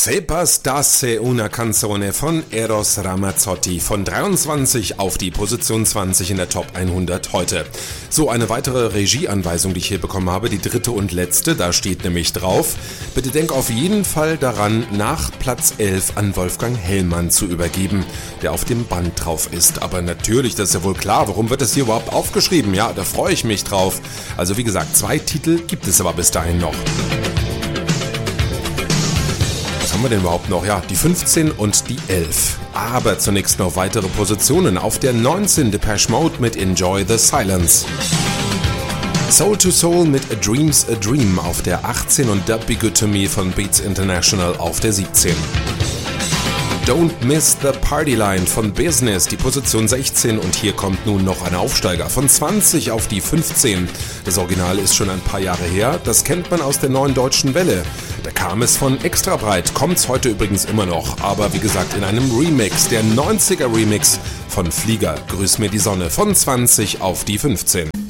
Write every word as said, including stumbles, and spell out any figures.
Se bastasse una canzone von Eros Ramazzotti von dreiundzwanzig auf die Position zwanzig in der Top hundert heute. So, eine weitere Regieanweisung, die ich hier bekommen habe, die dritte und letzte, da steht nämlich drauf: Bitte denk auf jeden Fall daran, nach Platz elf an Wolfgang Hellmann zu übergeben, der auf dem Band drauf ist. Aber natürlich, das ist ja wohl klar, warum wird das hier überhaupt aufgeschrieben? Ja, da freue ich mich drauf. Also wie gesagt, zwei Titel gibt es aber bis dahin noch. Was haben wir denn überhaupt noch? Ja, die fünfzehn und die elf. Aber zunächst noch weitere Positionen. Auf der neunzehn Depeche Mode mit Enjoy the Silence. Soul to Soul mit A Dream's a Dream auf der achtzehn und Don't Be Good to Me von Beats International auf der siebzehn. Don't Miss the Party Line von Business, die Position sechzehn, und hier kommt nun noch ein Aufsteiger von zwanzig auf die fünfzehn. Das Original ist schon ein paar Jahre her, das kennt man aus der Neuen Deutschen Welle. Da kam es von Extra Breit, kommt's heute übrigens immer noch, aber wie gesagt in einem Remix, der neunziger Remix von Flieger, Grüß mir die Sonne, von zwanzig auf die fünfzehn.